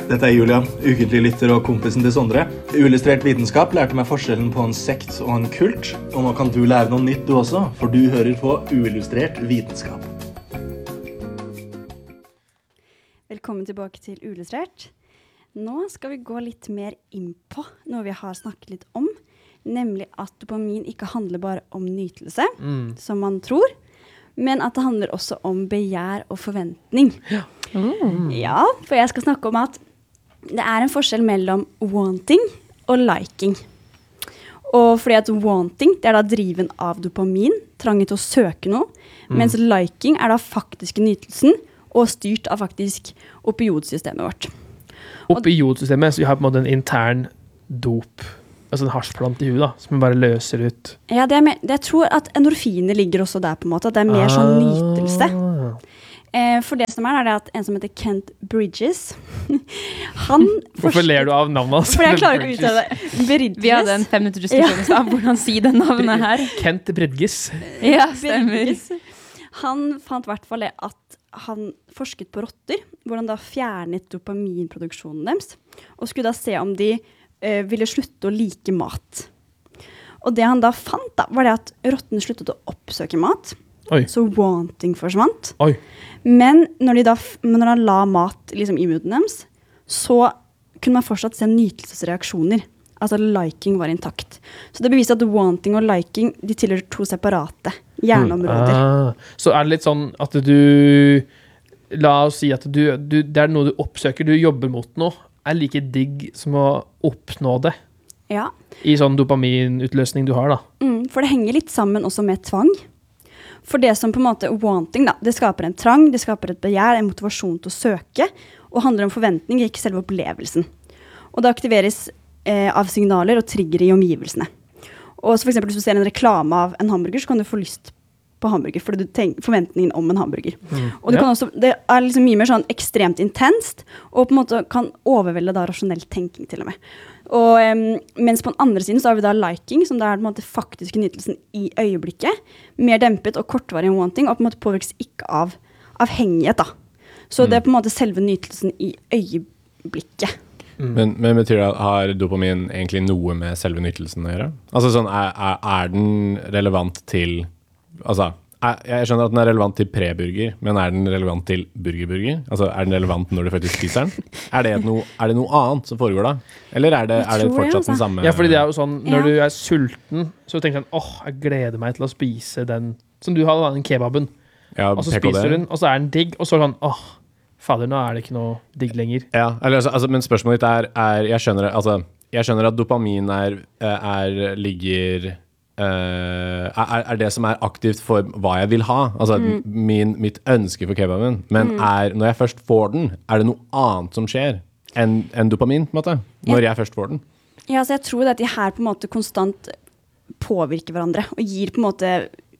Dette Julian, ukentlig lytter og kompisen til Sondre. Uillustrert vitenskap lærte meg forskjellen på en sekt og en kult. Og nå kan du lære noe nytt du også, for du hører på Uillustrert vitenskap. Velkommen tilbake til Uillustrert. Nå skal vi gå litt mer inn på noe vi har snakket litt om, nemlig at dopamin ikke handler bare om nytelse, som man tror, men at det handler også om begjær og forventning. Ja, for jeg skal snakke om at det en forskjell mellom wanting og liking. Og fordi at wanting, det da driven av dopamin, trangen til å søke noe, mens liking da faktiske nytelsen og styrt av faktisk opioidsystemet vårt. Opioidsystemet, så vi har på en måte en intern dop, altså en hasjplant i huet da, som vi bare løser ut. Ja, jeg tror at endorfiner ligger også der på en måte, at det mer sånn nytelse. For det som det at en som heter Kent Bridges, han... Hvorfor ler du av navnet hans? For jeg klarer ikke å uttale det. Bridges. Vi hadde en 5 minutter diskusjon av hvordan si det navnet her. Kent Bridges. Ja, stemmer. Han fant I hvert fall at han forsket på rotter, hvor han da fjernet dopaminproduksjonen deres, og skulle da se om de ville slutte å like mat. Og det han da fant da, var det at rottene sluttet å oppsøke mat, så wanting forsvant. Men når de la mat liksom, I munnen deres, så kunne man fortsatt se nytelsesreaksjoner. Altså liking var intakt. Så det beviser at wanting og liking, de tilhører 2 separate hjerneområder. Så det litt sånn at du, la oss si at det noe du oppsøker, du jobber mot noe, like digg som å oppnå det. Ja. I sånn dopaminutløsning du har da. For det henger litt sammen også med tvang. For det som på en måte wanting, da, det skaper en trang, det skaper et begjær, en motivasjon til å søke, og handler om forventning, ikke selve opplevelsen. Og det aktiveres av signaler og trigger I omgivelsene. Og så for eksempel hvis du ser en reklame av en hamburger, så kan du få lyst på hamburger, fordi du tenker forventningen om en hamburger. Og du kan også, det liksom mye mer sånn ekstremt intenst, og på en måte kan overvelde da rasjonell tenking til og med. Og mens på den andre siden så har vi da liking, som det på en måte faktiske nytelsen I øyeblikket, mer dempet og kortvarig enn wanting, og på en måte påvirkes ikke av avhengighet da. Så det på en måte selve nytelsen I øyeblikket. Men betyr det at har dopamin egentlig noe med selve nytelsen å gjøre? Altså sånn, den relevant til, altså, jeg skjønner at den relevant til preburger, men den relevant til burgerburger? Altså, den relevant når du faktisk spiser den? Det noe annet som foregår da? Eller det fortsatt den samme? Ja, fordi det jo sånn, når du sulten, så tenker du sånn, jeg gleder meg til å spise den, som du har da, den kebaben. Ja, og så spiser du den, og så den digg, og så sånn, fader, nå det ikke noe digg lenger. Ja, altså, men spørsmålet ditt jeg skjønner at dopamin ligger... det som aktivt for hva jeg vil ha, altså mitt ønske for kebaben, men når jeg først får den, det noe annet som skjer enn dopamin, på en måte, når jeg først får den? Ja, så jeg tror at de her på en måte konstant påvirker hverandre, og gir på en måte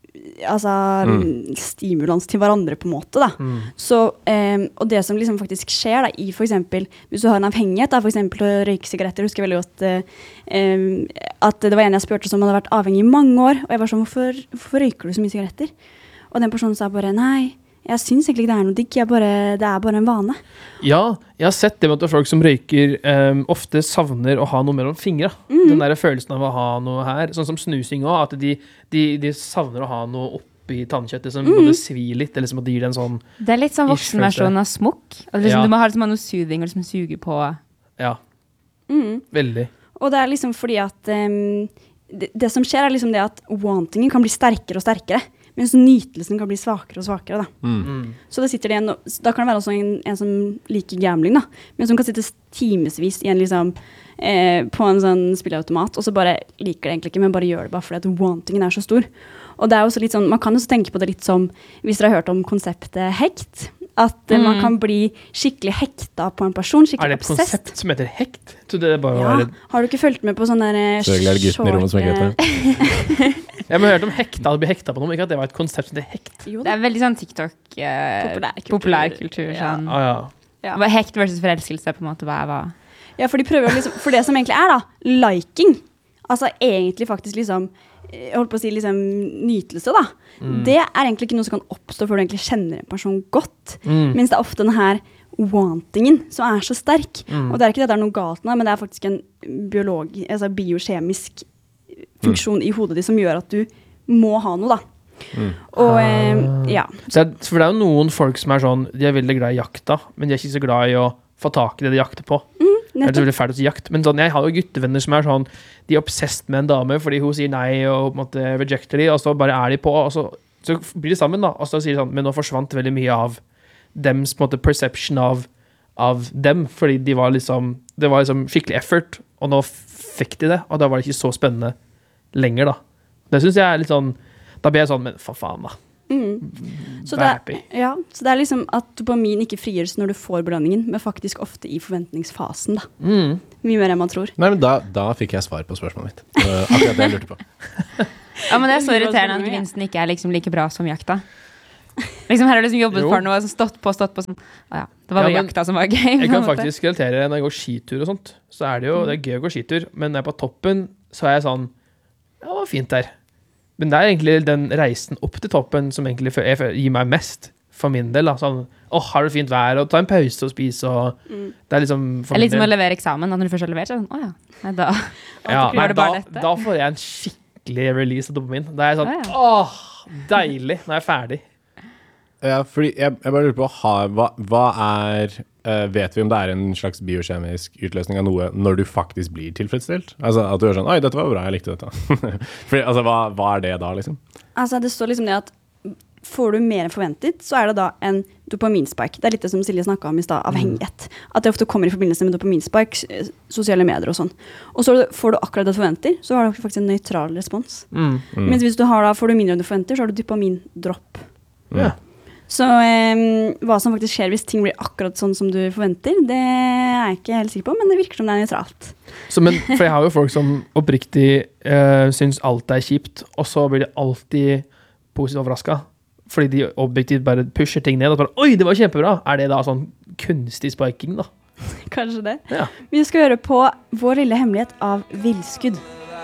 stimulans til hverandre på en måte da. Så, og det som liksom faktisk skjer da, I for eksempel, hvis du har en avhengighet da, for eksempel å røyke sigaretter, jeg husker veldig godt at det var en jeg spurte som hadde vært avhengig I mange år, og jeg var sånn, hvorfor røyker du så mye sigaretter? Og den personen sa bare, nei, jeg synes egentlig ikke det noe digg, det bare en vane. Ja, jeg har sett det med at folk som røyker ofte savner å ha noe mellom fingre. Den der følelsen av å ha noe her, sånn som snusing også, at de savner å ha noe oppi tannkjøttet som både svir litt, eller som at de gir den sånn... Det litt sånn voksenversjon av smokk. Liksom, du må ha liksom, noe soothing, og liksom suge på... Ja, veldig. Og det liksom fordi at det som skjer liksom det at wantingen kan bli sterkere og sterkere, mens nytelsen kan bli svakere og svakere da. Så det sitter det en, da kan det være også en som liker gambling da, men som kan sitte timesvis I en liksom, på en sånn spilleautomat, og så bare liker det egentlig ikke, men bare gjør det bare fordi at wantingen så stor. Og det også litt sånn, man kan også tenke på det litt som, hvis dere har hørt om konseptet hekt, at man kan bli skikkelig hekta på en person, skikkelig obsessed. Det et konsept som heter hekt? Så det bare har du ikke fulgt med på sånne der Selvfølgelig det gutten I rommet som ikke heter det. Jeg har hørt om hekta, å bli hekta på noe, ikke at det var et konsept som heter hekt. Det veldig sånn TikTok populærkultur. Sånn. Hekt versus forelskelse på en måte, hva? Ja, for de prøver liksom, for det som egentlig da, liking, altså egentlig faktisk liksom, jeg holdt på å si liksom nytelse da, det egentlig ikke noe som kan oppstå før du egentlig kjenner en person godt, mens det ofte den her wantingen som så sterk. Og det ikke det er noe galt med, men det faktisk en biokjemisk funksjon i hodet ditt som gjør at du må ha noe, da. Og ja. For det jo noen folk som sånn, de veldig glad i jakta, men de ikke så glad i å få tak i det de jakter på. Det veldig fælt å si jakt, men sånn, jeg har jo guttevenner som sånn, de obsessed med en dame fordi hun sier nei og på en måte rejecter de, og så bare de på, og så blir de sammen da, og så sier de sånn, men nå forsvant veldig mye av dems på en måte perception av dem, fordi det var liksom skikkelig effort, og nå fikk de det, og da var det ikke så spennende lenger da. Det synes jeg litt sånn, da blir jeg sånn, men for faen da. Så det liksom at dopamin ikke frigjøres når du får belønningen, men faktisk ofte i forventningsfasen da. Mye mer enn man tror. Nei, men da fikk jeg svar på spørsmålet mitt. Akkurat det jeg lurte på. Ja, men det så irriterende at gevinsten ikke liksom like bra som jakta. Liksom her har liksom jobbet for noe, stått på sånn, det var bare jakta som var gøy. Jeg kan faktisk relatere når jeg går skitur og sånt, så det jo, det gøy å gå skitur, men når jeg på toppen, så jeg sånn, ja, det var fint der. Men det egentlig den reisen opp til toppen som egentlig gir meg mest for min del. Da. Sånn, har du fint vær, og ta en pause og spise. Og det liksom for litt som å levere eksamen, når du først har levert, sånn, da får jeg en skikkelig release av dopamin. Da jeg sånn, deilig, når jeg ferdig. Ja, fordi jeg bare lurer på, hva vet vi om det en slags biokjemisk utløsning av noe når du faktisk blir tilfredsstilt? Altså at du sånn, oi, dette var bra, jeg likte dette. Fordi, altså, hva det da, liksom? Altså, det står liksom det at får du mer enn forventet, så det da en dopaminspike. Det litt det som Silje snakket om i sted, avhengighet. At det ofte kommer i forbindelse med dopaminspike, sosiale medier og sånn. Og så får du akkurat det du forventer, så har du faktisk en nøytral respons. Mens hvis du får du mindre enn du forventer, så har du dopamindropp. Ja. Så hva som faktisk skjer hvis ting blir akkurat sånn som du forventer, det jeg ikke helt sikker på, men det virker som det nøytralt. For jeg har jo folk som oppriktig synes alt kjipt, og så blir de alltid positivt overrasket, fordi de objektivt bare pusher ting ned, og bare, oi, det var kjempebra! Det da sånn kunstig spiking da? Kanskje det. Ja. Vi skal høre på Vår lille hemmelighet av Villskudd.